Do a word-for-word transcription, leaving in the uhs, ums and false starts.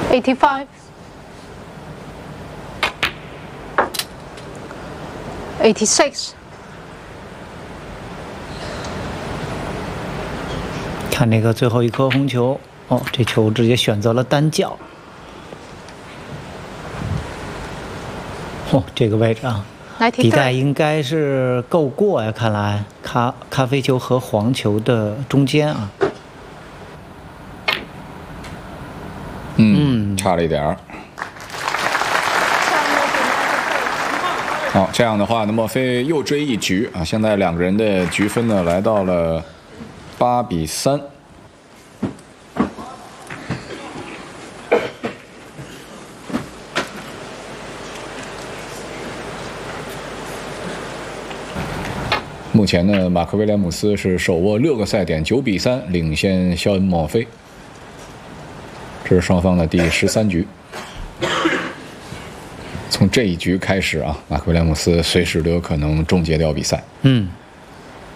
eighty-five, eighty-six。 看那个最后一颗红球，哦，这球直接选择了单叫。哦，这个位置啊，底带应该是够过呀，看来咖咖啡球和黄球的中间啊。 嗯，差了一点儿。好，这样的话呢，墨菲又追一局啊！现在两个人的局分呢来到了八比三。目前呢，马克威廉姆斯是手握六个赛点，九比三领先肖恩·墨菲。这是双方的第十三局。从这一局开始啊，马克威廉姆斯随时都有可能终结掉比赛。 嗯。